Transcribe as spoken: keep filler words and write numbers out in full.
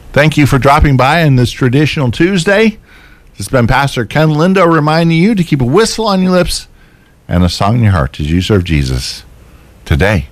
Thank you for dropping by on this traditional Tuesday. This has been Pastor Ken Lindo reminding you to keep a whistle on your lips and a song in your heart as you serve Jesus today.